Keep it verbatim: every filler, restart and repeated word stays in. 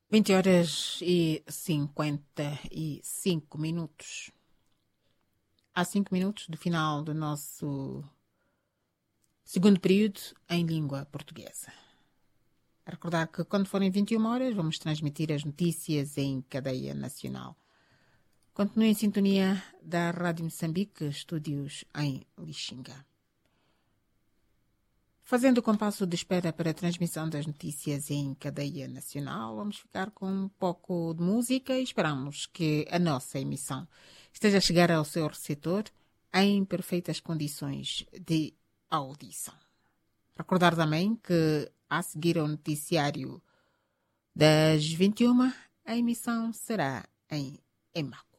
vinte horas e cinquenta e cinco minutos. Há cinco minutos do final do nosso segundo período em língua portuguesa. A recordar que quando forem vinte e uma horas vamos transmitir as notícias em cadeia nacional. Continue em sintonia da Rádio Moçambique, estúdios em Lixinga. Fazendo o compasso de espera para a transmissão das notícias em cadeia nacional, vamos ficar com um pouco de música e esperamos que a nossa emissão esteja a chegar ao seu receptor em perfeitas condições de audição. Recordar também que, a seguir ao noticiário das vinte e uma, a emissão será em Emaco.